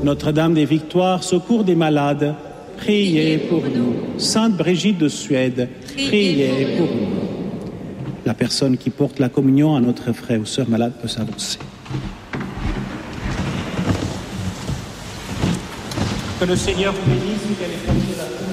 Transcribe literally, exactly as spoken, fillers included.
Notre-Dame des Victoires, secours des malades, priez pour nous. Sainte Brigitte de Suède, priez pour nous. La personne qui porte la communion à notre frère ou sœur malade peut s'avancer. Que le Seigneur vous bénisse, qu'elle est